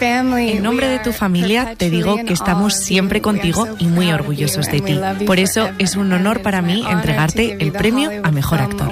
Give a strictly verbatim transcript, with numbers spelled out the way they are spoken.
En nombre de tu familia te digo que estamos siempre contigo y muy orgullosos de ti. Por eso es un honor para mí entregarte el premio a Mejor Actor.